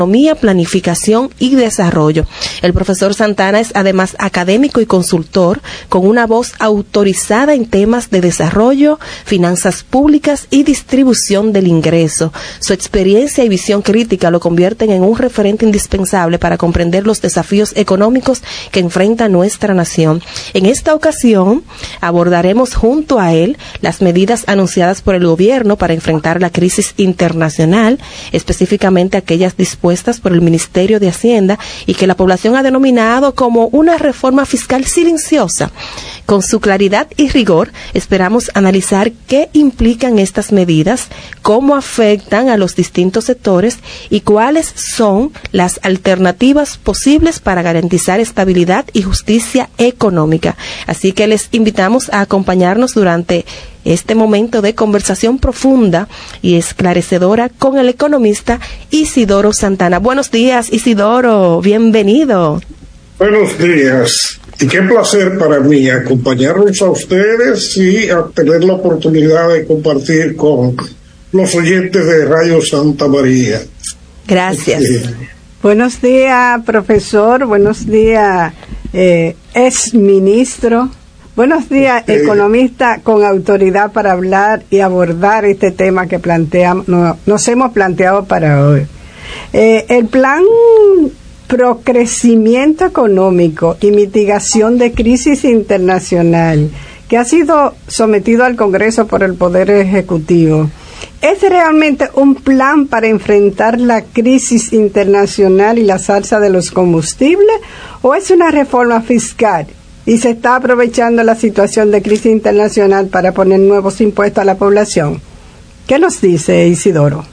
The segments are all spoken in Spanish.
Economía, Planificación y Desarrollo. El profesor Santana es además académico y consultor con una voz autorizada en temas de desarrollo, finanzas públicas y distribución del ingreso. Su experiencia y visión crítica lo convierten en un referente indispensable para comprender los desafíos económicos que enfrenta nuestra nación. En esta ocasión abordaremos junto a él las medidas anunciadas por el gobierno para enfrentar la crisis internacional, específicamente aquellas dispuestas por el Ministerio de Hacienda y que la población ha denominado como una reforma fiscal silenciosa. Con su claridad y rigor, esperamos analizar qué implican estas medidas, cómo afectan a los distintos sectores y cuáles son las alternativas posibles para garantizar estabilidad y justicia económica. Así que les invitamos a acompañarnos durante este momento de conversación profunda y esclarecedora con el economista Isidoro Santana. Buenos días, Isidoro, bienvenido. Buenos días, y qué placer para mí acompañarlos a ustedes y a tener la oportunidad de compartir con los oyentes de Radio Santa María. Gracias. Buenos días, profesor, buenos días, exministro. Buenos días, economista con autoridad para hablar y abordar este tema que nos hemos planteado para hoy. El plan Procrecimiento Económico y Mitigación de Crisis Internacional, que ha sido sometido al Congreso por el Poder Ejecutivo, ¿es realmente un plan para enfrentar la crisis internacional y la alza de los combustibles o es una reforma fiscal? Y se está aprovechando la situación de crisis internacional para poner nuevos impuestos a la población. ¿Qué nos dice Isidoro?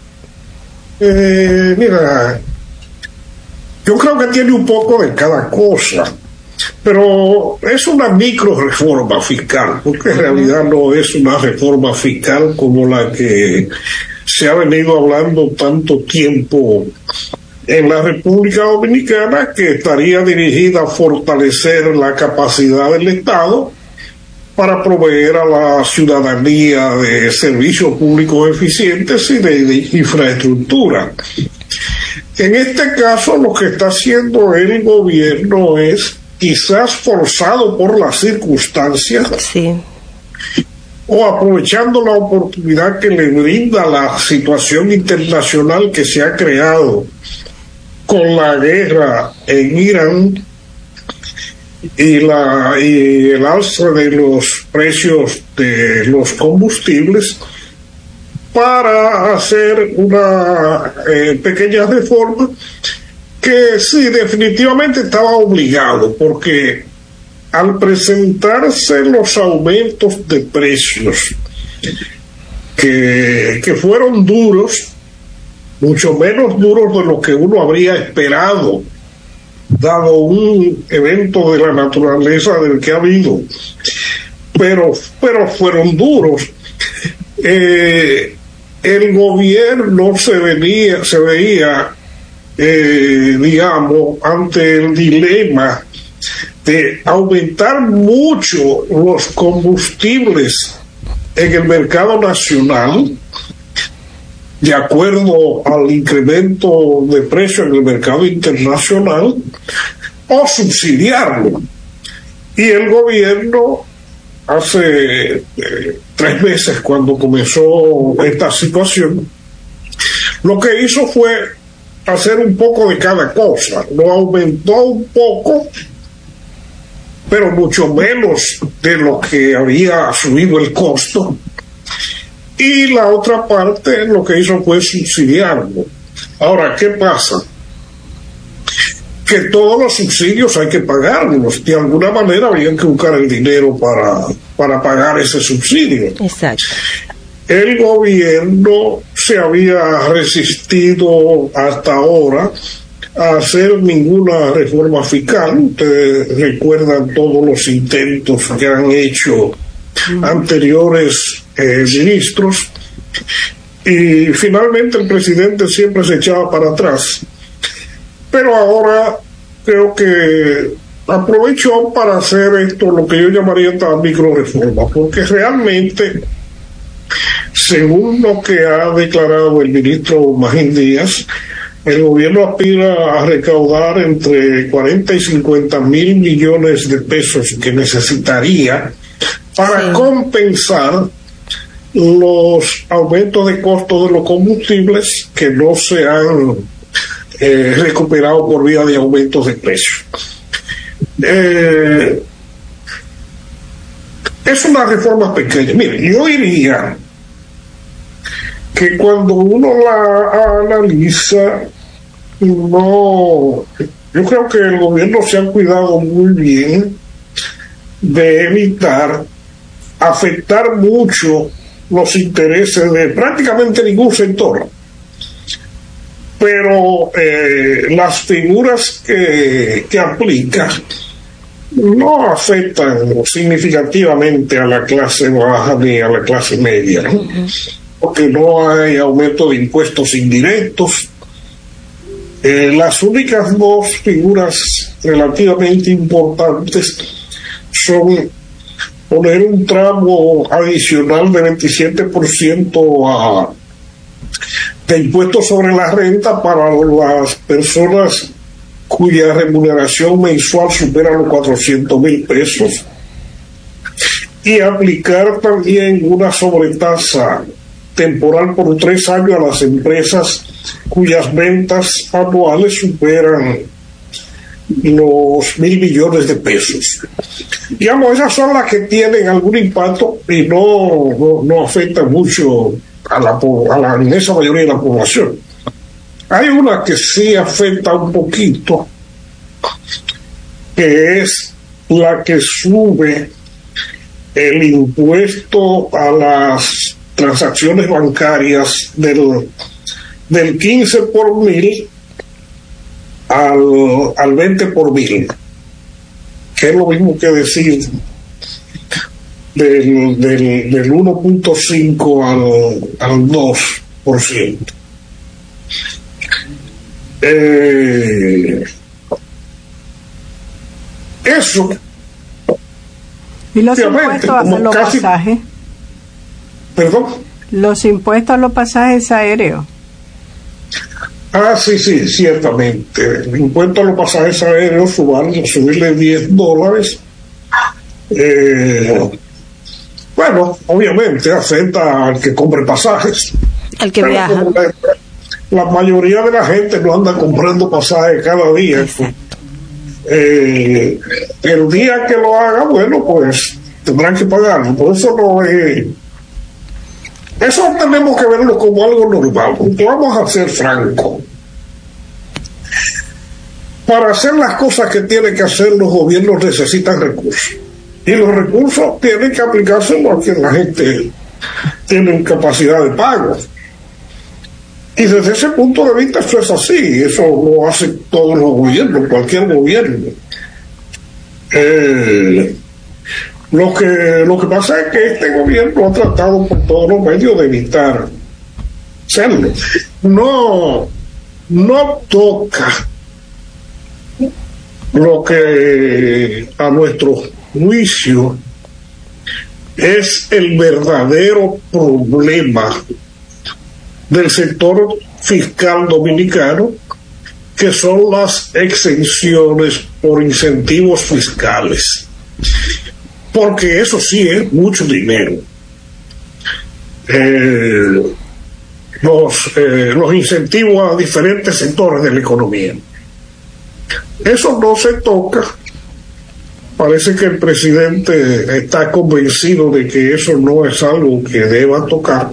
Mira, yo creo que tiene un poco de cada cosa, pero es una micro reforma fiscal, porque en realidad no es una reforma fiscal como la que se ha venido hablando tanto tiempo en la República Dominicana, que estaría dirigida a fortalecer la capacidad del Estado para proveer a la ciudadanía de servicios públicos eficientes y de infraestructura. En este caso, lo que está haciendo el gobierno es, quizás forzado por las circunstancias, sí, o aprovechando la oportunidad que le brinda la situación internacional que se ha creado con la guerra en Irán y el alza de los precios de los combustibles, para hacer una pequeña reforma que sí, definitivamente estaba obligado, porque al presentarse los aumentos de precios que fueron duros, mucho menos duros de lo que uno habría esperado, dado un evento de la naturaleza del que ha habido, pero fueron duros. El gobierno se veía, digamos, ante el dilema de aumentar mucho los combustibles en el mercado nacional, de acuerdo al incremento de precio en el mercado internacional, o subsidiarlo. Y el gobierno, hace 3 meses, cuando comenzó esta situación, lo que hizo fue hacer un poco de cada cosa. Lo aumentó un poco, pero mucho menos de lo que había subido el costo. Y la otra parte lo que hizo fue subsidiarlo. Ahora, ¿qué pasa? Que todos los subsidios hay que pagarlos. De alguna manera habían que buscar el dinero para pagar ese subsidio. Exacto. El gobierno se había resistido hasta ahora a hacer ninguna reforma fiscal. Ustedes recuerdan todos los intentos que han hecho anteriores ministros, y finalmente el presidente siempre se echaba para atrás. Pero ahora creo que aprovechó para hacer esto, lo que yo llamaría esta micro reforma, porque realmente, según lo que ha declarado el ministro Magín Díaz, el gobierno aspira a recaudar entre 40 y 50 mil millones de pesos que necesitaría para compensar los aumentos de costo de los combustibles que no se han recuperado por vía de aumentos de precios. Es una reforma pequeña. Mire, yo diría que cuando uno la analiza, yo creo que el gobierno se ha cuidado muy bien de evitar afectar mucho los intereses de prácticamente ningún sector. Pero las figuras que aplica no afectan significativamente a la clase baja ni a la clase media, ¿no? Porque no hay aumento de impuestos indirectos. Las únicas dos figuras relativamente importantes son poner un tramo adicional de 27% de impuestos sobre la renta para las personas cuya remuneración mensual supera los 400,000 pesos, y aplicar también una sobretasa temporal por 3 años a las empresas cuyas ventas anuales superan los 1.000 millones de pesos. Digamos, esas son las que tienen algún impacto y no afectan mucho a la inmensa mayoría de la población. Hay una que sí afecta un poquito, que es la que sube el impuesto a las transacciones bancarias del 15 por mil al 20 por mil, que es lo mismo que decir del 1.5 al 2%. Eso. ¿Y los impuestos a los pasajes? ¿Perdón? Los impuestos a los pasajes aéreos. Sí, ciertamente. El impuesto a los pasajes aéreos subirle $10. Bueno, obviamente afecta al que compre pasajes. Al que viaja. La mayoría de la gente no anda comprando pasajes cada día. El día que lo haga, bueno, pues tendrán que pagarlo. Por eso no es. Eso tenemos que verlo como algo normal, porque vamos a ser francos. Para hacer las cosas que tienen que hacer los gobiernos necesitan recursos. Y los recursos tienen que aplicarse a quien la gente tiene capacidad de pago. Y desde ese punto de vista eso es así. Eso lo hacen todos los gobiernos, cualquier gobierno. Lo que pasa es que este gobierno ha tratado por todos los medios de evitar hacerlo. No toca lo que a nuestro juicio es el verdadero problema del sector fiscal dominicano, que son las exenciones por incentivos fiscales. Porque eso sí es mucho dinero. Los incentivos a diferentes sectores de la economía. Eso no se toca. Parece que el presidente está convencido de que eso no es algo que deba tocar.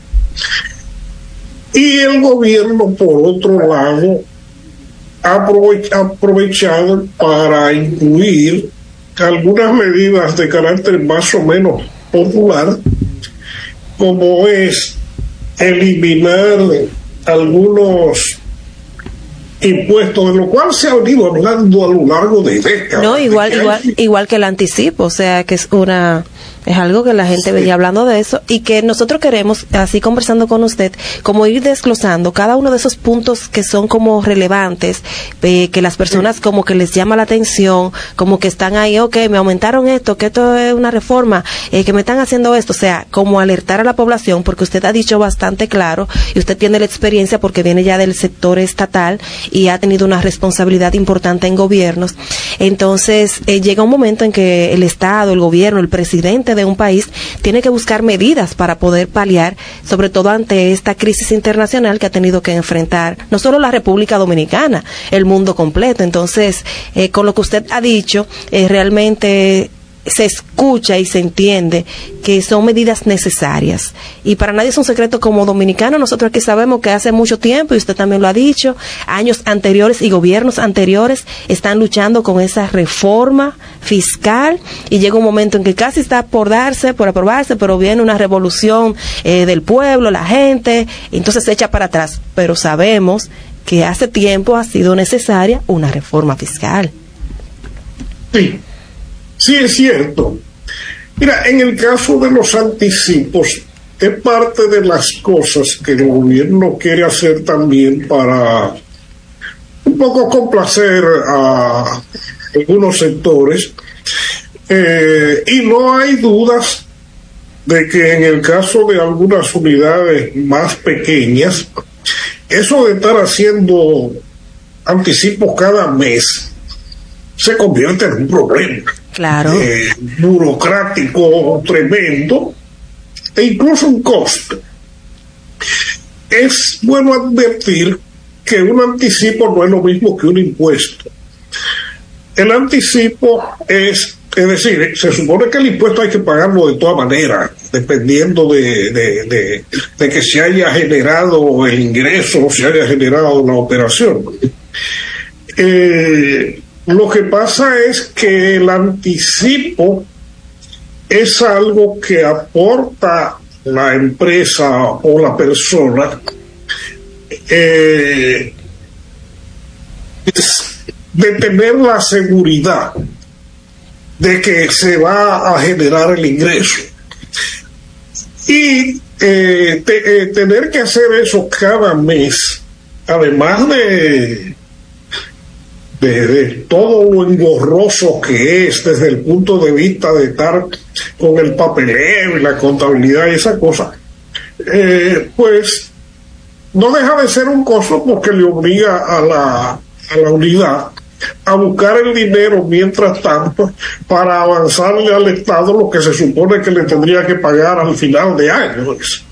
Y el gobierno, por otro lado, ha aprovechado para incluir algunas medidas de carácter más o menos popular, como es eliminar algunos impuestos, de lo cual se ha venido hablando a lo largo de décadas. No, igual que el anticipo, o sea que es Es algo que la gente venía hablando de eso y que nosotros queremos, así conversando con usted, como ir desglosando cada uno de esos puntos que son como relevantes, que las personas como que les llama la atención, como que están ahí, me aumentaron esto, que esto es una reforma, que me están haciendo esto, o sea, como alertar a la población, porque usted ha dicho bastante claro y usted tiene la experiencia porque viene ya del sector estatal y ha tenido una responsabilidad importante en gobiernos. Entonces, llega un momento en que el Estado, el gobierno, el presidente de un país tiene que buscar medidas para poder paliar, sobre todo ante esta crisis internacional que ha tenido que enfrentar no solo la República Dominicana, el mundo completo. Entonces, con lo que usted ha dicho, realmente se escucha y se entiende que son medidas necesarias. Y para nadie es un secreto, como dominicanos, nosotros aquí sabemos que hace mucho tiempo, y usted también lo ha dicho, años anteriores y gobiernos anteriores están luchando con esa reforma fiscal, y llega un momento en que casi está por aprobarse, pero viene una revolución del pueblo, la gente, entonces se echa para atrás. Pero sabemos que hace tiempo ha sido necesaria una reforma fiscal. Sí. Sí, es cierto. Mira, en el caso de los anticipos, es parte de las cosas que el gobierno quiere hacer también para un poco complacer a algunos sectores. Y no hay dudas de que en el caso de algunas unidades más pequeñas, eso de estar haciendo anticipos cada mes se convierte en un problema. Claro. Burocrático tremendo e incluso un costo. Es bueno advertir que un anticipo no es lo mismo que un impuesto. El anticipo es decir, se supone que el impuesto hay que pagarlo de todas maneras, dependiendo de que se haya generado el ingreso o se haya generado la operación. Lo que pasa es que el anticipo es algo que aporta la empresa o la persona de tener la seguridad de que se va a generar el ingreso. Y tener que hacer eso cada mes, además de todo lo engorroso que es desde el punto de vista de estar con el papeleo y la contabilidad y esa cosa, pues no deja de ser un costo, porque le obliga a la unidad a buscar el dinero mientras tanto para avanzarle al Estado lo que se supone que le tendría que pagar al final de año.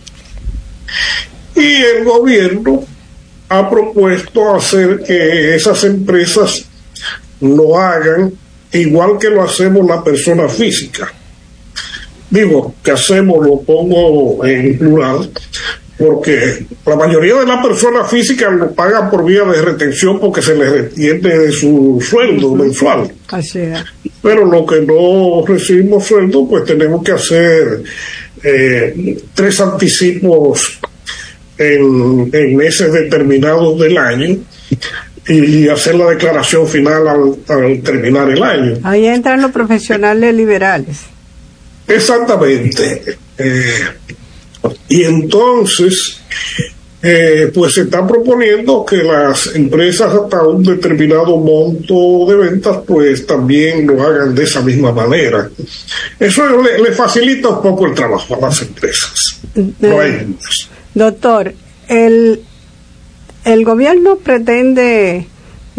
Y el gobierno ha propuesto hacer que esas empresas lo hagan igual que lo hacemos la persona física. Digo, que hacemos, lo pongo en plural, porque la mayoría de las personas físicas lo pagan por vía de retención porque se les retiene de su sueldo mensual. Así es. Pero lo que no recibimos sueldo, pues tenemos que hacer 3 anticipos en meses determinados del año y hacer la declaración final al terminar el año. Ahí entran los profesionales liberales. Exactamente. Y entonces, pues se está proponiendo que las empresas hasta un determinado monto de ventas, pues también lo hagan de esa misma manera. Eso le facilita un poco el trabajo a las empresas. No hay dudas. Doctor, el gobierno pretende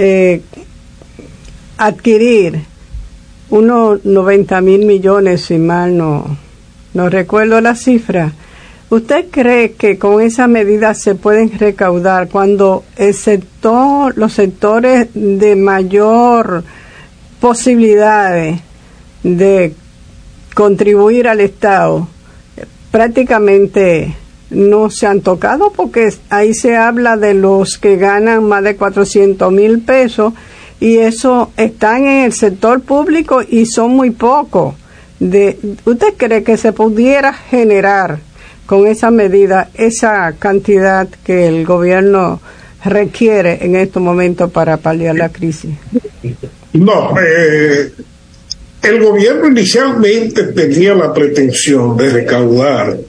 adquirir unos 90,000 millones, si mal no recuerdo la cifra. ¿Usted cree que con esa medida se pueden recaudar cuando los sectores de mayor posibilidades de contribuir al Estado prácticamente no se han tocado? Porque ahí se habla de los que ganan más de 400,000 pesos y eso están en el sector público y son muy pocos. ¿Usted cree que se pudiera generar con esa medida esa cantidad que el gobierno requiere en estos momentos para paliar la crisis? No, El gobierno inicialmente tenía la pretensión de recaudar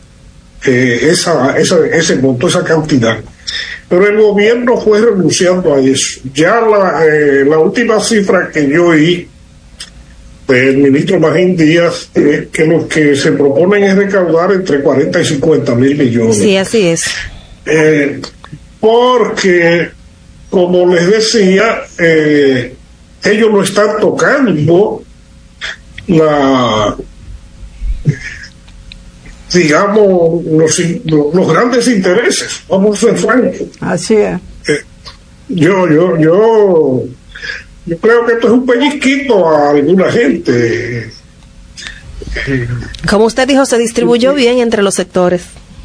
ese monto, esa cantidad, pero el gobierno fue renunciando a eso. Ya la última cifra que yo oí del ministro Magín Díaz, que lo que se proponen es recaudar entre 40 y 50 mil millones. Sí, así es. Porque, como les decía, ellos no están tocando digamos, los grandes intereses, vamos a ser francos. Así es. Yo creo que esto es un pellizquito a alguna gente. Como usted dijo, se distribuyó bien entre los sectores.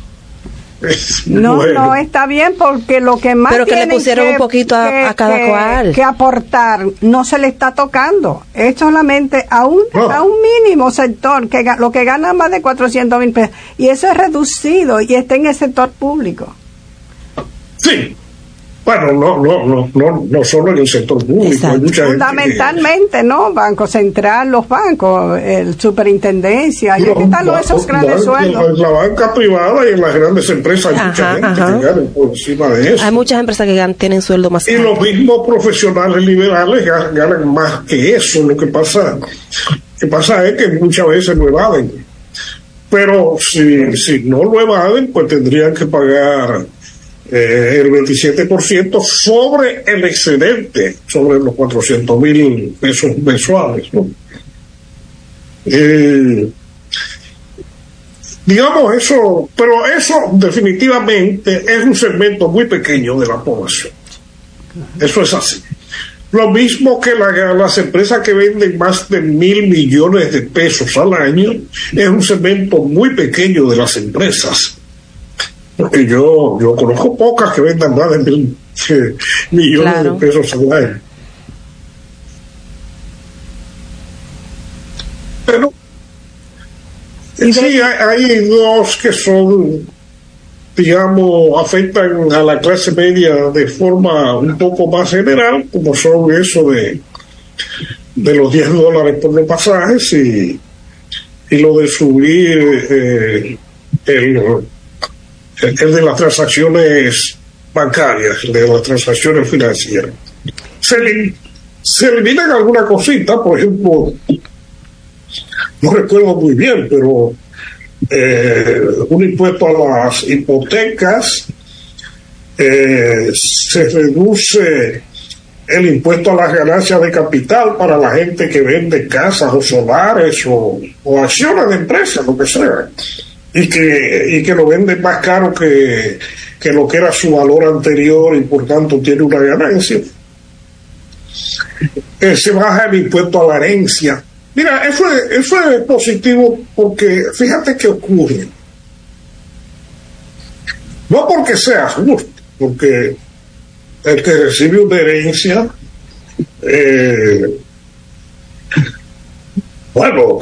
No está bien, porque lo que más pero que le pusieron un poquito a cada cual que aportar no se le está tocando, es solamente a un mínimo sector que lo que gana más de 400,000 pesos, y eso es reducido y está en el sector público. Sí. Bueno, no solo en el sector público, hay mucha fundamentalmente, gente Banco Central, los bancos, el superintendencia, y aquí están esos grandes sueldos. En la banca privada y en las grandes empresas hay mucha gente que gana por encima de eso. Hay muchas empresas que tienen sueldo más alto. Y los mismos profesionales liberales ganan más que eso. Lo que pasa es que muchas veces lo evaden. Pero si no lo evaden, pues tendrían que pagar el 27% sobre el excedente, sobre los 400,000 pesos mensuales, ¿no? Digamos eso, pero eso definitivamente es un segmento muy pequeño de la población. Eso es así. Lo mismo que las empresas que venden más de 1,000 millones de pesos al año, es un segmento muy pequeño de las empresas. Porque yo conozco pocas que vendan más de 1,000 millones de pesos al año. Pero sí, hay dos que son, digamos, afectan a la clase media de forma un poco más general, como son eso de los $10 por los pasajes y lo de subir el de las transacciones bancarias, el de las transacciones financieras. Se eliminan alguna cosita, por ejemplo, no recuerdo muy bien, pero un impuesto a las hipotecas, se reduce el impuesto a las ganancias de capital para la gente que vende casas o solares o acciones de empresas, lo que sea, y que lo vende más caro que lo que era su valor anterior, y por tanto tiene una ganancia. Se baja el impuesto a la herencia. Mira, eso es positivo, porque fíjate qué ocurre. No porque sea justo, porque el que recibe una herencia, bueno,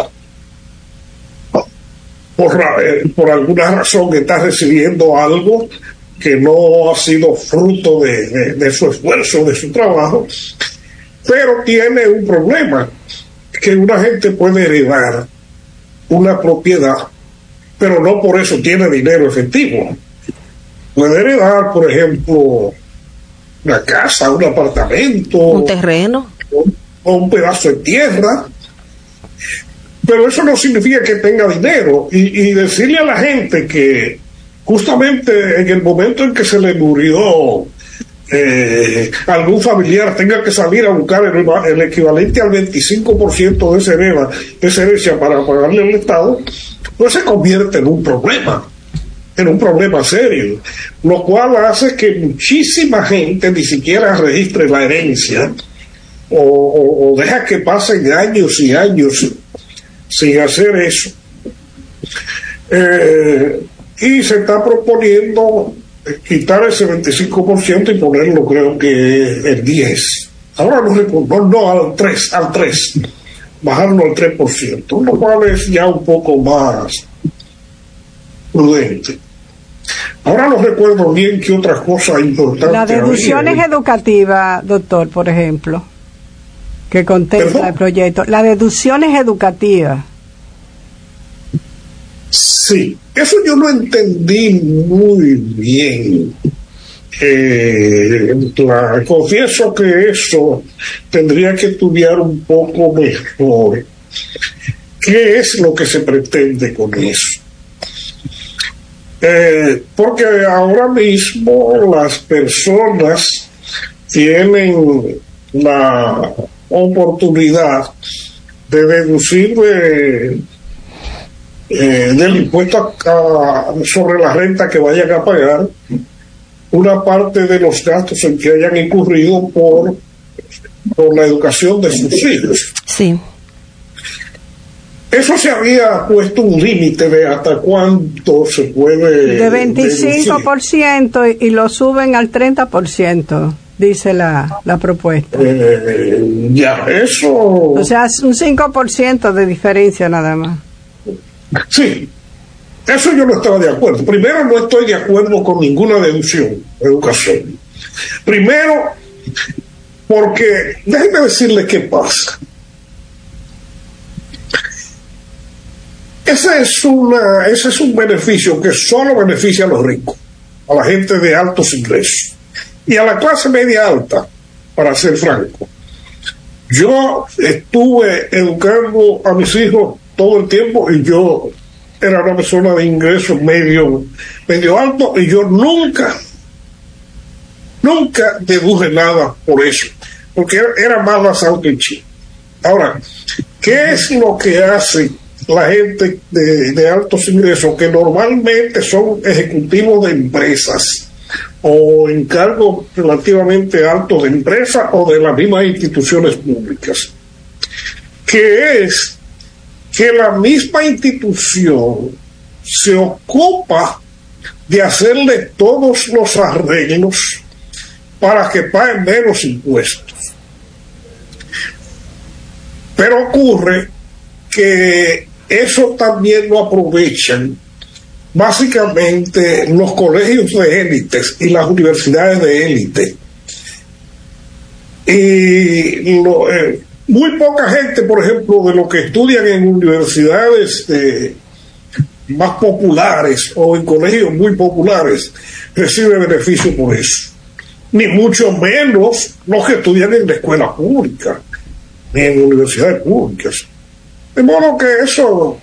por alguna razón está recibiendo algo que no ha sido fruto de su esfuerzo, de su trabajo, pero tiene un problema, que una gente puede heredar una propiedad, pero no por eso tiene dinero efectivo. Puede heredar, por ejemplo, una casa, un apartamento, un terreno o un pedazo de tierra, pero eso no significa que tenga dinero. Y decirle a la gente que justamente en el momento en que se le murió algún familiar, tenga que salir a buscar el equivalente al 25% de esa herencia para pagarle al Estado, pues se convierte en un problema serio, lo cual hace que muchísima gente ni siquiera registre la herencia, o deja que pasen años y años sin hacer eso. Y se está proponiendo quitar ese 25% y ponerlo, creo que el 10%. Ahora no al 3%, bajarlo al 3%, lo cual es ya un poco más prudente. Ahora no recuerdo bien qué otras cosas importantes. Las deducciones educativas, doctor, por ejemplo. que contempla el proyecto. Las deducciones educativas. Sí, eso yo lo entendí muy bien. Confieso que eso tendría que estudiar un poco mejor. ¿Qué es lo que se pretende con eso? Porque ahora mismo las personas tienen la oportunidad de deducir del impuesto sobre la renta que vayan a pagar una parte de los gastos en que hayan incurrido por la educación de sus hijos. Sí. Eso se había puesto un límite de hasta cuánto se puede de 25% y lo suben al 30%, dice la propuesta. Ya, eso... O sea, es un 5% de diferencia nada más. Sí, eso yo no estaba de acuerdo. Primero, no estoy de acuerdo con ninguna deducción de educación. Primero, porque déjenme decirles qué pasa. Ese es un beneficio que solo beneficia a los ricos, a la gente de altos ingresos y a la clase media alta, para ser franco. Yo estuve educando a mis hijos todo el tiempo y yo era una persona de ingresos medio alto y yo nunca deduje nada por eso, porque era más basado que el chino. Ahora, ¿qué es lo que hace la gente de altos ingresos, que normalmente son ejecutivos de empresas o en cargos relativamente altos de empresas o de las mismas instituciones públicas? Que es que la misma institución se ocupa de hacerle todos los arreglos para que paguen menos impuestos. Pero ocurre que eso también lo aprovechan básicamente los colegios de élites y las universidades de élite. Y muy poca gente, por ejemplo, de los que estudian en universidades más populares o en colegios muy populares, recibe beneficio por eso. Ni mucho menos los que estudian en la escuela pública, ni en universidades públicas. De modo que eso...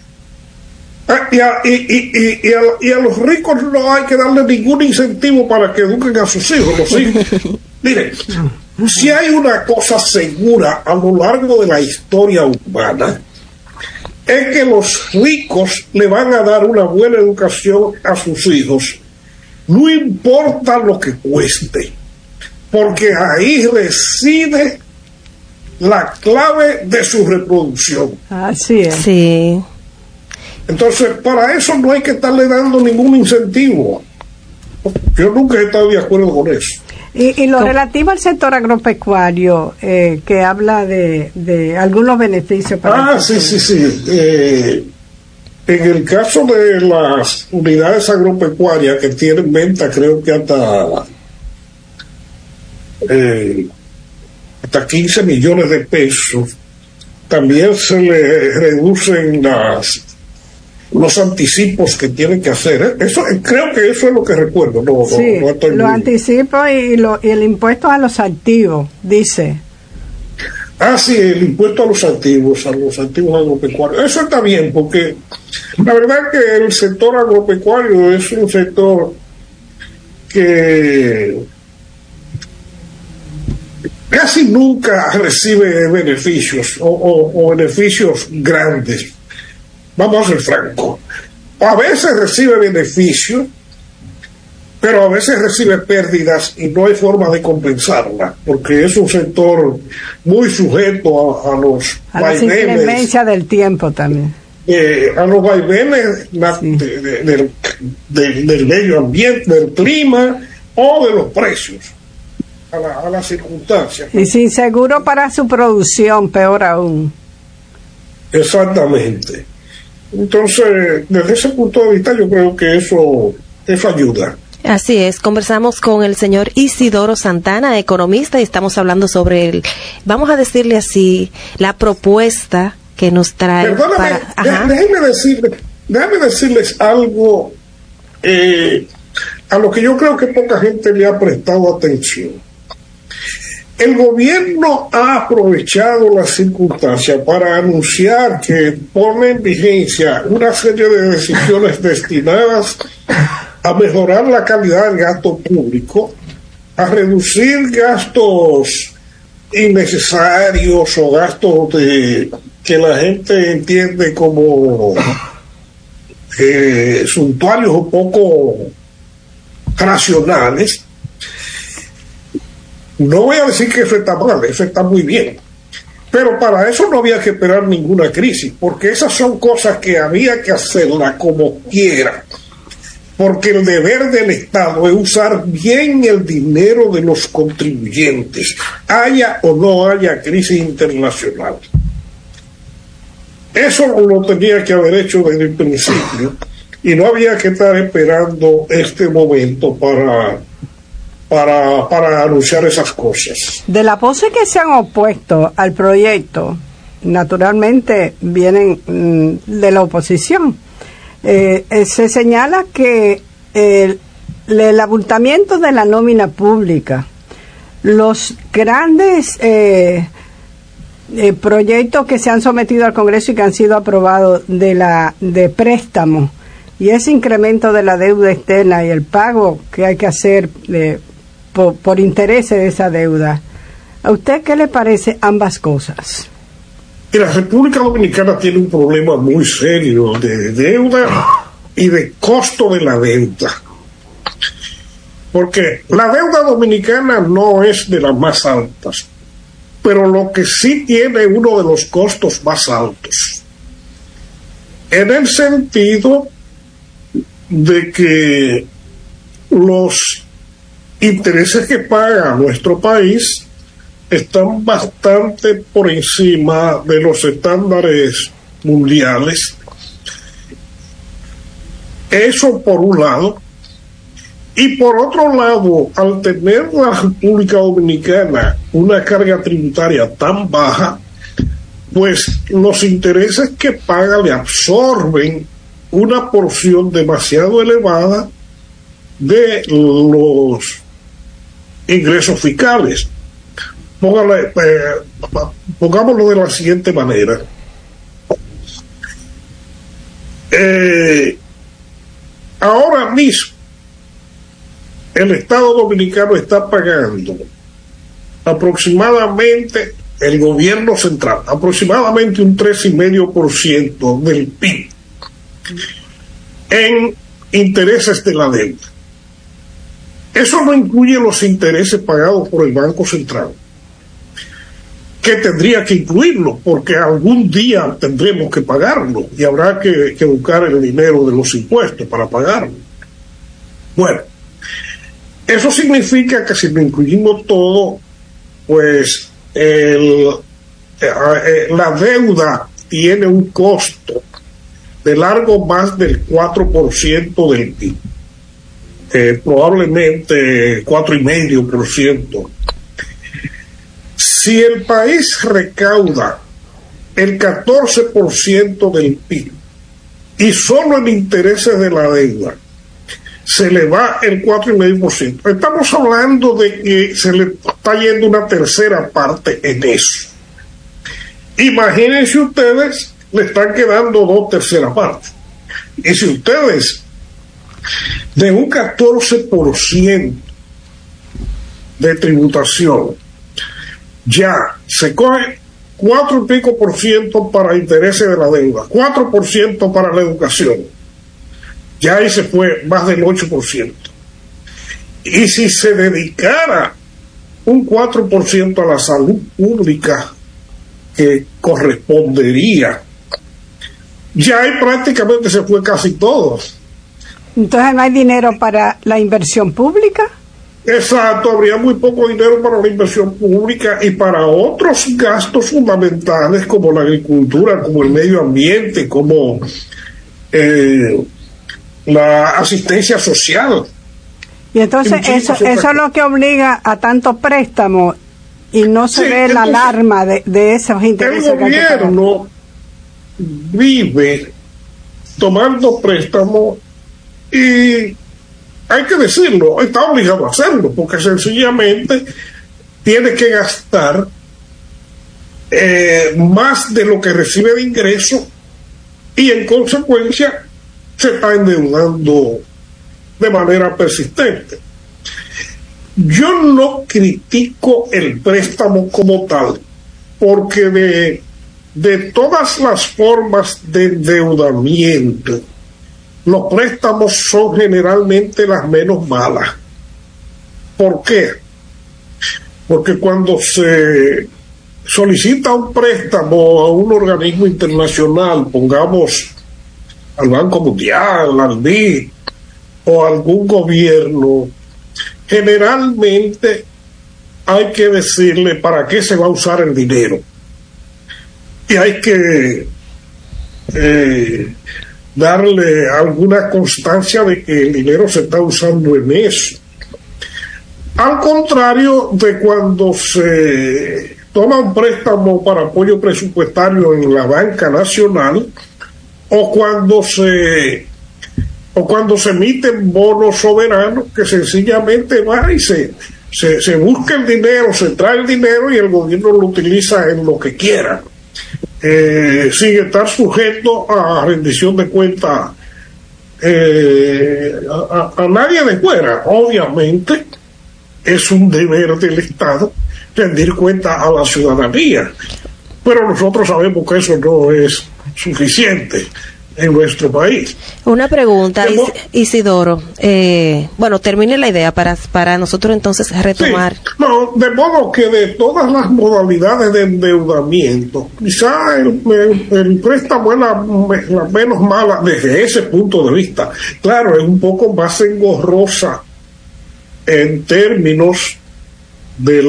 Y a los ricos no hay que darle ningún incentivo para que eduquen a sus hijos. Los hijos. Miren, si hay una cosa segura a lo largo de la historia humana, es que los ricos le van a dar una buena educación a sus hijos, no importa lo que cueste, porque ahí reside la clave de su reproducción. Así es. Sí. Entonces, para eso no hay que estarle dando ningún incentivo. Yo nunca he estado de acuerdo con eso. Y lo relativo al sector agropecuario, que habla de algunos beneficios para... Sí. En el caso de las unidades agropecuarias que tienen venta, creo que hasta 15 millones de pesos, también se le reducen los anticipos que tienen que hacer. Eso creo que eso es lo que recuerdo. No estoy los anticipos y el impuesto a los activos, dice. Sí, el impuesto a los activos agropecuarios. Eso está bien, porque la verdad que el sector agropecuario es un sector que casi nunca recibe beneficios o beneficios grandes. Vamos a ser francos. A veces recibe beneficios, pero a veces recibe pérdidas y no hay forma de compensarla, porque es un sector muy sujeto a los vaivenes. La inclemencia del tiempo también. A los vaivenes del medio ambiente, del clima o de los precios, a las circunstancias. Y sin seguro para su producción, peor aún. Exactamente. Entonces, desde ese punto de vista, yo creo que eso ayuda. Así es, conversamos con el señor Isidoro Santana, economista, y estamos hablando sobre vamos a decirle así, la propuesta que nos trae. Perdóname, déjeme decirles algo a lo que yo creo que poca gente le ha prestado atención. El gobierno ha aprovechado la circunstancia para anunciar que pone en vigencia una serie de decisiones destinadas a mejorar la calidad del gasto público, a reducir gastos innecesarios o gastos que la gente entiende como suntuarios o poco racionales. No voy a decir que eso está mal, eso está muy bien, pero para eso no había que esperar ninguna crisis, porque esas son cosas que había que hacerlas como quiera, porque el deber del Estado es usar bien el dinero de los contribuyentes, haya o no haya crisis internacional. Eso lo tenía que haber hecho desde el principio y no había que estar esperando este momento para anunciar esas cosas. De las voces que se han opuesto al proyecto, naturalmente vienen de la oposición. Se señala que el abultamiento de la nómina pública, los grandes proyectos que se han sometido al Congreso y que han sido aprobados de préstamo, y ese incremento de la deuda externa y el pago que hay que hacer por intereses de esa deuda, ¿a usted qué le parece ambas cosas? Y la República Dominicana tiene un problema muy serio de deuda y de costo de la deuda. Porque la deuda dominicana no es de las más altas, pero lo que sí tiene uno de los costos más altos. En el sentido de que los intereses que paga nuestro país están bastante por encima de los estándares mundiales. Eso por un lado. Y por otro lado, al tener la República Dominicana una carga tributaria tan baja, pues los intereses que paga le absorben una porción demasiado elevada de los ingresos fiscales. Pongámoslo de la siguiente manera. Ahora mismo el Estado Dominicano está pagando aproximadamente, el gobierno central, aproximadamente un 3,5% del PIB en intereses de la deuda. Eso no incluye los intereses pagados por el Banco Central, que tendría que incluirlo, porque algún día tendremos que pagarlo y habrá que buscar el dinero de los impuestos para pagarlo. Bueno, eso significa que si lo incluimos todo, pues la deuda tiene un costo de largo más del 4% del PIB. Probablemente 4,5%. Si el país recauda el 14% del PIB y solo en intereses de la deuda se le va el 4,5%, estamos hablando de que se le está yendo una tercera parte en eso. Imagínense ustedes, le están quedando 2/3 partes. Y si ustedes de un 14% de tributación ya se coge 4 y pico por ciento para intereses de la deuda, 4% para la educación, ya ahí se fue más del 8%. Y si se dedicara un 4% a la salud pública que correspondería, ya ahí prácticamente se fue casi todo. Entonces no hay dinero para la inversión pública. Exacto, habría muy poco dinero para la inversión pública y para otros gastos fundamentales como la agricultura, como el medio ambiente, como la asistencia social. Y entonces eso es lo que obliga a tanto préstamo y no se ve la alarma de esos intereses. El gobierno vive tomando préstamos y hay que decirlo, está obligado a hacerlo porque sencillamente tiene que gastar más de lo que recibe de ingreso y en consecuencia se está endeudando de manera persistente. Yo no critico el préstamo como tal, porque de todas las formas de endeudamiento, los préstamos son generalmente las menos malas. ¿Por qué? Porque cuando se solicita un préstamo a un organismo internacional, pongamos al Banco Mundial, al BID o a algún gobierno, generalmente hay que decirle para qué se va a usar el dinero. Y hay que darle alguna constancia de que el dinero se está usando en eso. Al contrario de cuando se toma un préstamo para apoyo presupuestario en la banca nacional o cuando se emiten bonos soberanos que sencillamente va y se busca el dinero, se trae el dinero y el gobierno lo utiliza en lo que quiera, sin estar sujeto a rendición de cuentas a nadie de fuera. Obviamente es un deber del Estado rendir cuenta a la ciudadanía, pero nosotros sabemos que eso no es suficiente en nuestro país. Una pregunta, Isidoro. Bueno, termine la idea para nosotros entonces retomar. Sí, no, de modo que de todas las modalidades de endeudamiento, quizá el préstamo es la menos mala desde ese punto de vista. Claro, es un poco más engorrosa en términos de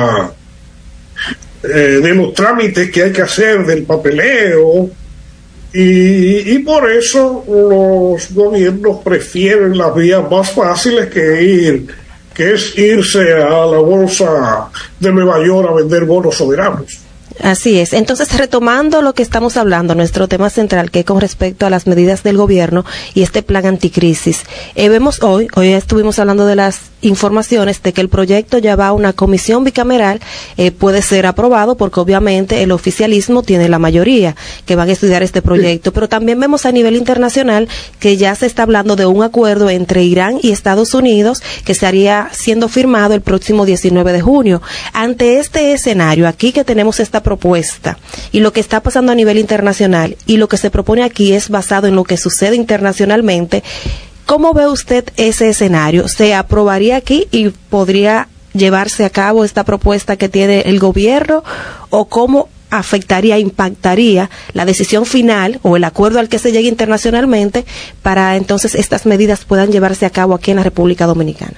los trámites que hay que hacer, del papeleo, y por eso los gobiernos prefieren las vías más fáciles que es irse a la bolsa de Nueva York a vender bonos soberanos. Así es. Entonces, retomando lo que estamos hablando, nuestro tema central, que es con respecto a las medidas del gobierno y este plan anticrisis. Vemos hoy estuvimos hablando de las informaciones de que el proyecto ya va a una comisión bicameral, puede ser aprobado porque obviamente el oficialismo tiene la mayoría que van a estudiar este proyecto, pero también vemos a nivel internacional que ya se está hablando de un acuerdo entre Irán y Estados Unidos que estaría siendo firmado el próximo 19 de junio. Ante este escenario, aquí que tenemos esta propuesta y lo que está pasando a nivel internacional y lo que se propone aquí es basado en lo que sucede internacionalmente, ¿cómo ve usted ese escenario? ¿Se aprobaría aquí y podría llevarse a cabo esta propuesta que tiene el gobierno? ¿O cómo afectaría, impactaría la decisión final o el acuerdo al que se llegue internacionalmente para entonces estas medidas puedan llevarse a cabo aquí en la República Dominicana?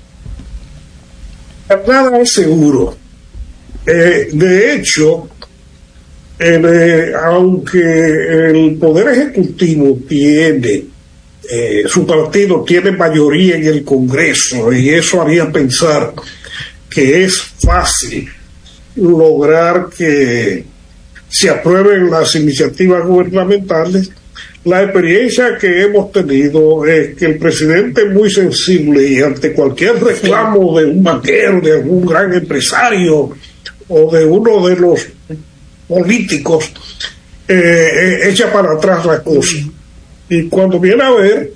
Nada es seguro. De hecho, aunque el Poder Ejecutivo tiene, su partido tiene mayoría en el Congreso, y eso haría pensar que es fácil lograr que se aprueben las iniciativas gubernamentales, la experiencia que hemos tenido es que el presidente es muy sensible y ante cualquier reclamo de un banquero, de algún gran empresario o de uno de los políticos, echa para atrás la cosa. Y cuando viene a ver,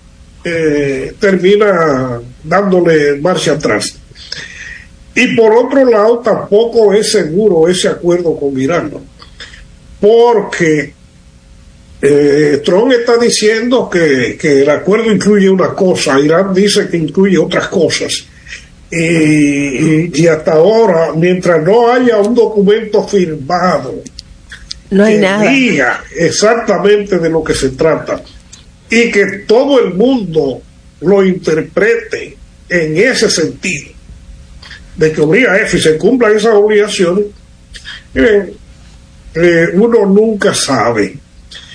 termina dándole marcha atrás. Y por otro lado, tampoco es seguro ese acuerdo con Irán, ¿no? Porque Trump está diciendo que el acuerdo incluye una cosa, Irán dice que incluye otras cosas. Y hasta ahora, mientras no haya un documento firmado no hay que nada, diga exactamente de lo que se trata y que todo el mundo lo interprete en ese sentido, de que obliga a eso y se cumplan esas obligaciones, uno nunca sabe.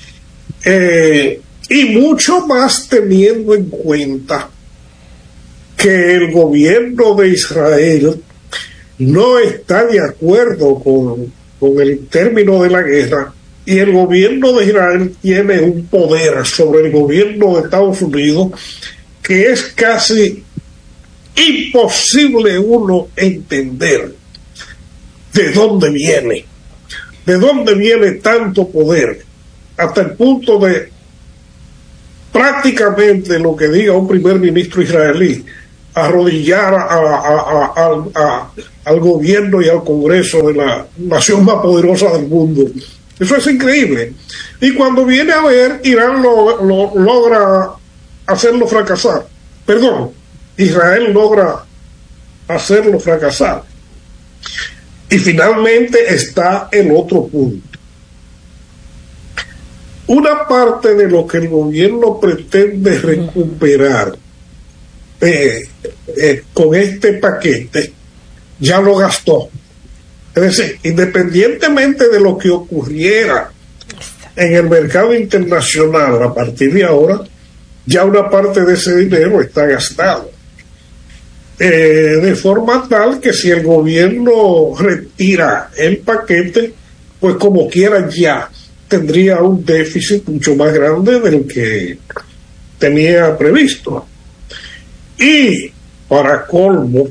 Y mucho más teniendo en cuenta que el gobierno de Israel no está de acuerdo con el término de la guerra, y el gobierno de Israel tiene un poder sobre el gobierno de Estados Unidos que es casi imposible uno entender de dónde viene tanto poder, hasta el punto de prácticamente lo que diga un primer ministro israelí, arrodillar al gobierno y al Congreso de la nación más poderosa del mundo. Eso es increíble. Y cuando viene a ver, Irán logra hacerlo fracasar. Perdón, Israel logra hacerlo fracasar. Y finalmente está el otro punto. Una parte de lo que el gobierno pretende recuperar con este paquete ya lo gastó. Es decir, independientemente de lo que ocurriera en el mercado internacional a partir de ahora, ya una parte de ese dinero está gastado. De forma tal que si el gobierno retira el paquete, pues como quiera ya tendría un déficit mucho más grande del que tenía previsto. Y para colmo,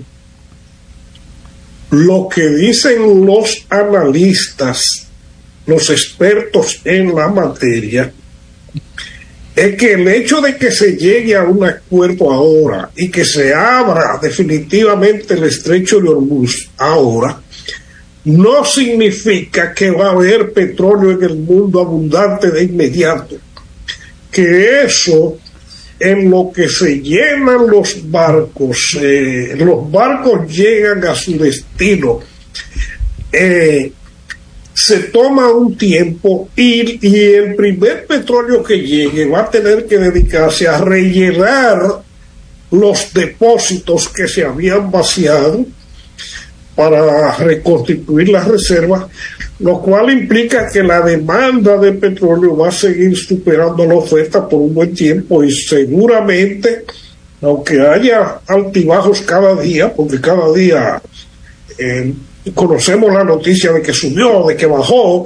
lo que dicen los analistas, los expertos en la materia, es que el hecho de que se llegue a un acuerdo ahora y que se abra definitivamente el estrecho de Hormuz ahora, no significa que va a haber petróleo en el mundo abundante de inmediato. Que eso, en lo que se llenan los barcos llegan a su destino, se toma un tiempo y el primer petróleo que llegue va a tener que dedicarse a rellenar los depósitos que se habían vaciado para reconstituir las reservas, lo cual implica que la demanda de petróleo va a seguir superando la oferta por un buen tiempo, y seguramente, aunque haya altibajos cada día, porque cada día conocemos la noticia de que subió, de que bajó,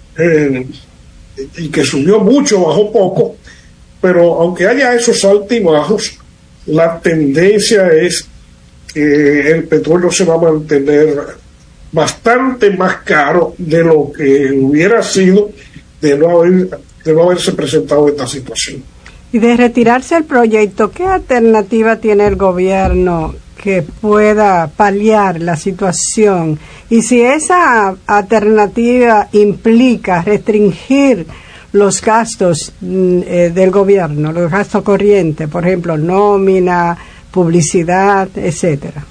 y que subió mucho, bajó poco, pero aunque haya esos altibajos, la tendencia es que el petróleo se va a mantener bastante más caro de lo que hubiera sido de no haberse presentado esta situación. Y de retirarse el proyecto, ¿qué alternativa tiene el gobierno que pueda paliar la situación? Y si esa alternativa implica restringir los gastos del gobierno, los gastos corrientes, por ejemplo, nómina, publicidad, etcétera.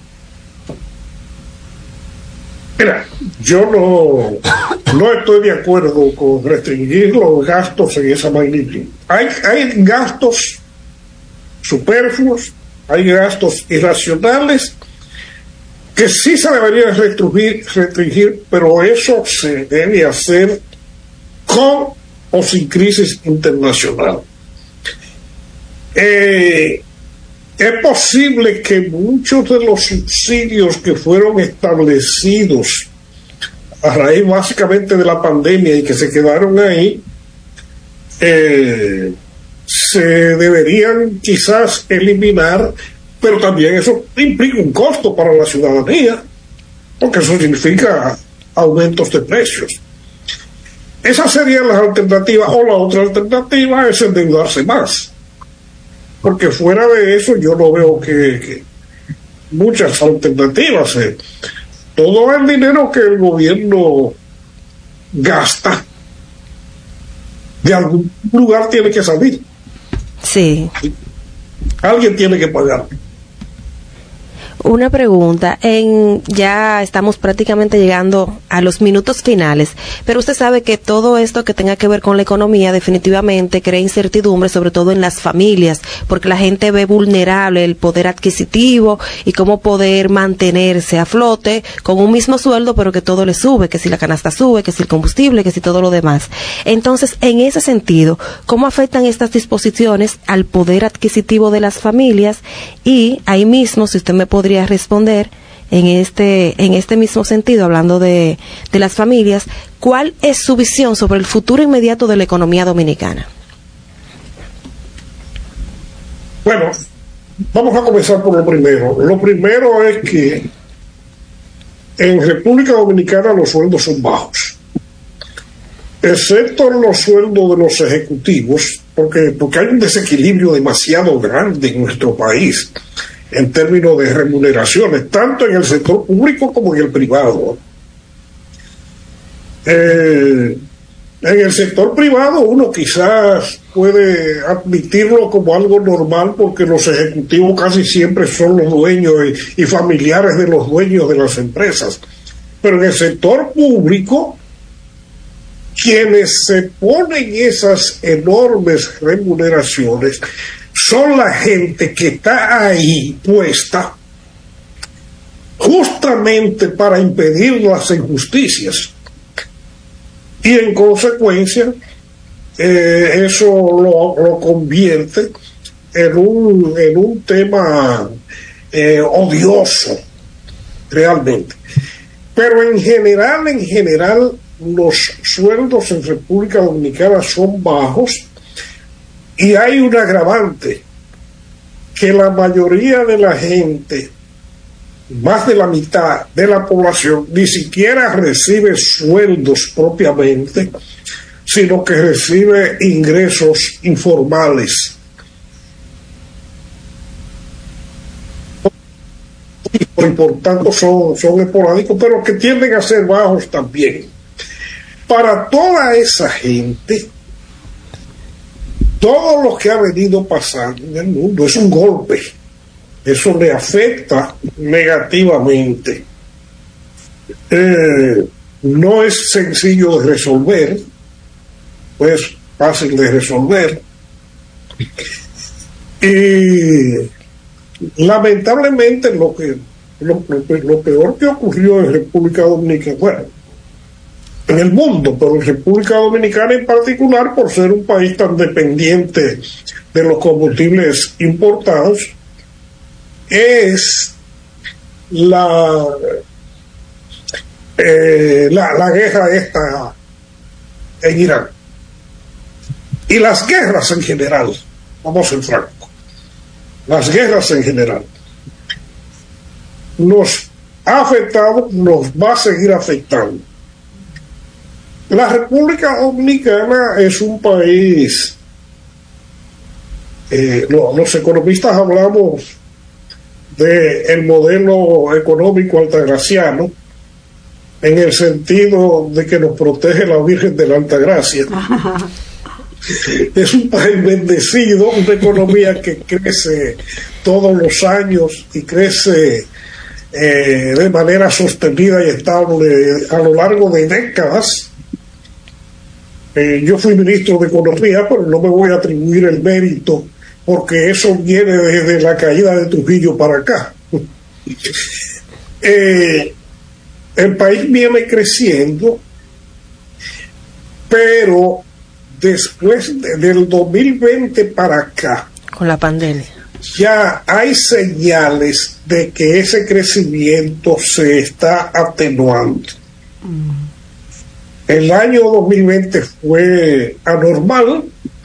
Mira, yo no estoy de acuerdo con restringir los gastos en esa magnitud. Hay gastos superfluos, hay gastos irracionales que sí se deberían restringir, pero eso se debe hacer con o sin crisis internacional. Es posible que muchos de los subsidios que fueron establecidos a raíz básicamente de la pandemia y que se quedaron ahí, se deberían quizás eliminar, pero también eso implica un costo para la ciudadanía, porque eso significa aumentos de precios. Esas serían las alternativas, o la otra alternativa es endeudarse más. Porque fuera de eso yo no veo que muchas alternativas. Todo el dinero que el gobierno gasta de algún lugar tiene que salir. Sí. Alguien tiene que pagar. Una pregunta, ya estamos prácticamente llegando a los minutos finales, pero usted sabe que todo esto que tenga que ver con la economía definitivamente crea incertidumbre, sobre todo en las familias, porque la gente ve vulnerable el poder adquisitivo y cómo poder mantenerse a flote con un mismo sueldo, pero que todo le sube, que si la canasta sube, que si el combustible, que si todo lo demás. Entonces, en ese sentido, ¿cómo afectan estas disposiciones al poder adquisitivo de las familias? Y ahí mismo, si usted me podría responder en este mismo sentido, hablando de las familias, ¿cuál es su visión sobre el futuro inmediato de la economía dominicana? Bueno, vamos a comenzar por lo primero. Lo primero es que en República Dominicana los sueldos son bajos, excepto los sueldos de los ejecutivos, porque hay un desequilibrio demasiado grande en nuestro país en términos de remuneraciones, tanto en el sector público como en el privado. En el sector privado uno quizás puede admitirlo como algo normal, porque los ejecutivos casi siempre son los dueños y familiares de los dueños de las empresas. Pero en el sector público, quienes se ponen esas enormes remuneraciones son la gente que está ahí puesta justamente para impedir las injusticias. Y en consecuencia, eso lo convierte en un tema odioso, realmente. Pero en general, los sueldos en República Dominicana son bajos. Y hay un agravante, que la mayoría de la gente, más de la mitad de la población, ni siquiera recibe sueldos propiamente, sino que recibe ingresos informales. Y por tanto son esporádicos, pero que tienden a ser bajos también. Para toda esa gente, todo lo que ha venido pasando en el mundo es un golpe. Eso le afecta negativamente. No es sencillo de resolver, pues fácil de resolver. Y lamentablemente lo peor que ocurrió en República Dominicana, bueno, en el mundo, pero en República Dominicana en particular, por ser un país tan dependiente de los combustibles importados, es la guerra esta en Irán. Y las guerras en general, vamos a ser francos, las guerras en general nos ha afectado, nos va a seguir afectando. La República Dominicana es un país, los economistas hablamos del modelo económico altagraciano, en el sentido de que nos protege la Virgen de la Altagracia. Es un país bendecido, una economía que crece todos los años y crece de manera sostenida y estable a lo largo de décadas. Yo fui ministro de Economía, pero no me voy a atribuir el mérito, porque eso viene desde la caída de Trujillo para acá. El país viene creciendo, pero después del 2020 para acá, con la pandemia, ya hay señales de que ese crecimiento se está atenuando. El año 2020 fue anormal.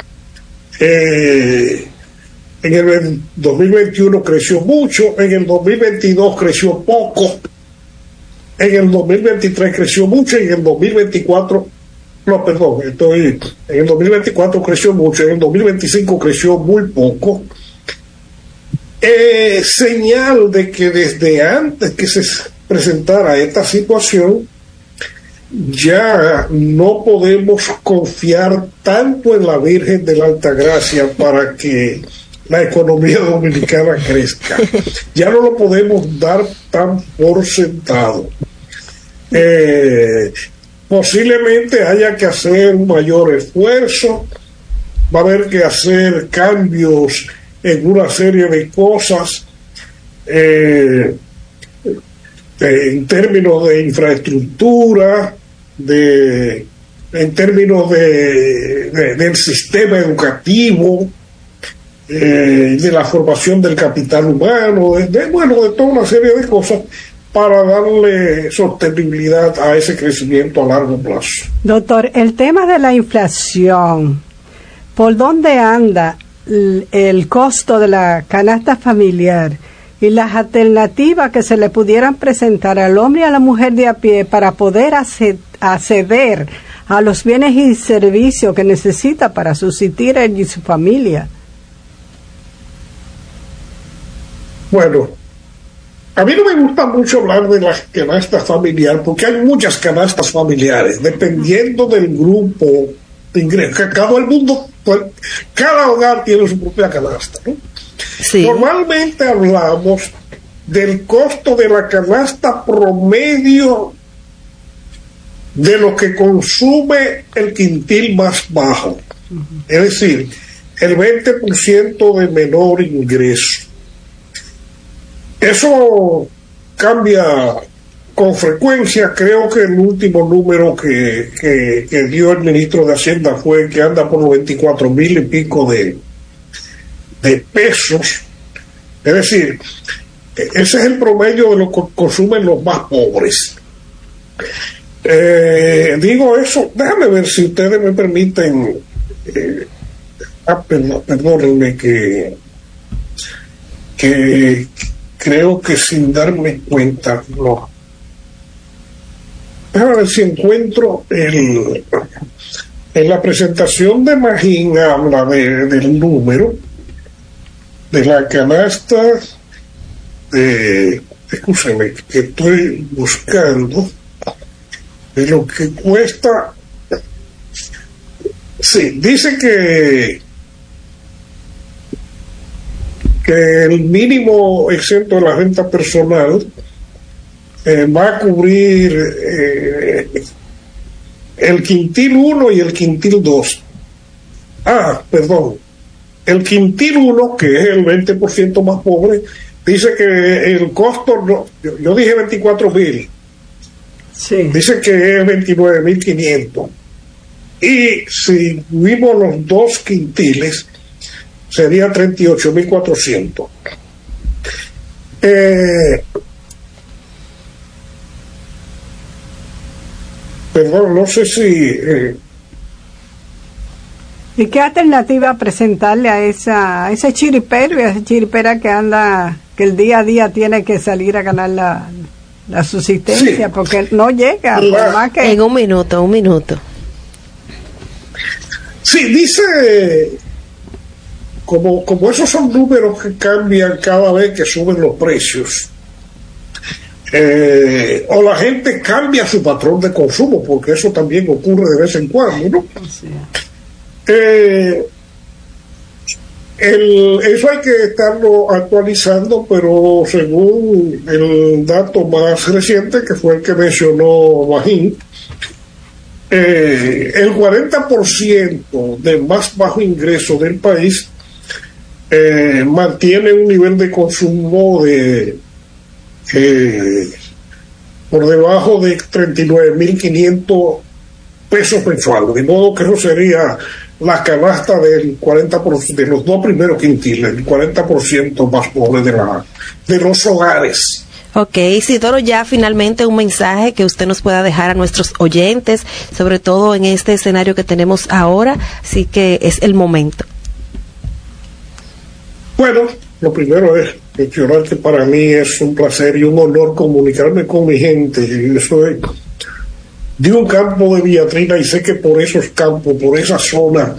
En el 2021 creció mucho, en el 2022 creció poco, en el 2023 creció mucho, y en el 2024, en el 2024 creció mucho, en el 2025 creció muy poco. Señal de que desde antes que se presentara esta situación, ya no podemos confiar tanto en la Virgen de la Altagracia para que la economía dominicana crezca. Ya no lo podemos dar tan por sentado. Posiblemente haya que hacer un mayor esfuerzo, va a haber que hacer cambios en una serie de cosas, en términos de infraestructura, en términos del sistema educativo, de la formación del capital humano, de toda una serie de cosas para darle sostenibilidad a ese crecimiento a largo plazo. Doctor, el tema de la inflación, ¿por dónde anda el costo de la canasta familiar y las alternativas que se le pudieran presentar al hombre y a la mujer de a pie para poder acceder a los bienes y servicios que necesita para subsistir él y su familia? Bueno, a mí no me gusta mucho hablar de la canasta familiar porque hay muchas canastas familiares, dependiendo del grupo de ingresos. Cada hogar tiene su propia canasta, ¿no? Sí. Normalmente hablamos del costo de la canasta promedio de lo que consume el quintil más bajo. Es decir, el 20% de menor ingreso. Eso cambia con frecuencia. Creo que el último número que dio el ministro de Hacienda fue que anda por los 24,000 y pico de pesos. Es decir, ese es el promedio de lo que consumen los más pobres. Digo eso, déjame ver si ustedes me permiten. Perdónenme que creo que sin darme cuenta, no. Déjame ver si encuentro en la presentación de Magín habla del número de la canasta escúcheme, que estoy buscando de lo que cuesta. Sí, dice que el mínimo exento de la renta personal va a cubrir el quintil 1 y el quintil 2. El quintil 1, que es el 20% más pobre, dice que el costo, yo dije 24,000. Sí. Dice que es 29,500. Y si incluimos los dos quintiles, sería 38,400. Perdón, no sé si... ¿Y qué alternativa presentarle a ese chiripero y a esa chiripera que anda, que el día a día tiene que salir a ganar la subsistencia? Sí. Porque no llega, por más que... En un minuto. Sí, dice... Como esos son números que cambian cada vez que suben los precios, o la gente cambia su patrón de consumo, porque eso también ocurre de vez en cuando, ¿no? Sí. Eso hay que estarlo actualizando, pero según el dato más reciente, que fue el que mencionó Magín, el 40% del más bajo ingreso del país mantiene un nivel de consumo de por debajo de 39,500 pesos mensuales, de modo que eso sería la canasta del 40% de los dos primeros quintiles, el 40% más pobre de los hogares. Ok, Isidoro, ya finalmente un mensaje que usted nos pueda dejar a nuestros oyentes, sobre todo en este escenario que tenemos ahora, así que es el momento. Bueno, lo primero es mencionar que para mí es un placer y un honor comunicarme con mi gente. Yo soy de un campo de Villatrina y sé que por esos campos, por esa zona,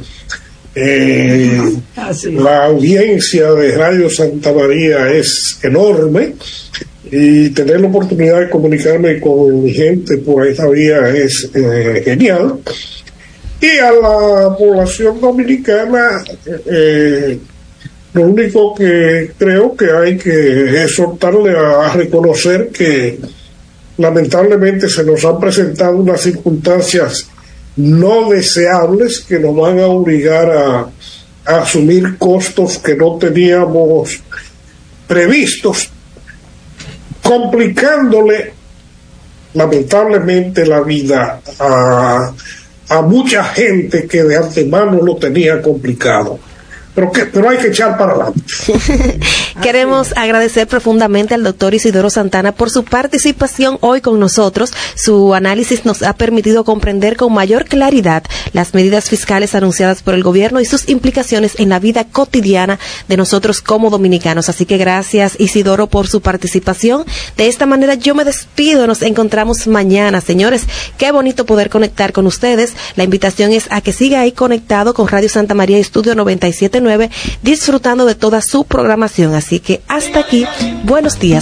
la audiencia de Radio Santa María es enorme, y tener la oportunidad de comunicarme con mi gente por esta vía es genial. Y a la población dominicana Lo único que creo que hay que exhortarle a reconocer que lamentablemente se nos han presentado unas circunstancias no deseables que nos van a obligar a asumir costos que no teníamos previstos, complicándole lamentablemente la vida a mucha gente que de antemano lo tenía complicado. Pero hay que echar para adelante. Queremos agradecer profundamente al doctor Isidoro Santana por su participación hoy con nosotros. Su análisis nos ha permitido comprender con mayor claridad las medidas fiscales anunciadas por el gobierno y sus implicaciones en la vida cotidiana de nosotros como dominicanos. Así que gracias, Isidoro, por su participación. De esta manera yo me despido. Nos encontramos mañana. Señores, qué bonito poder conectar con ustedes. La invitación es a que siga ahí conectado con Radio Santa María Estudio 97.9, disfrutando de toda su programación. Así que hasta aquí, buenos días.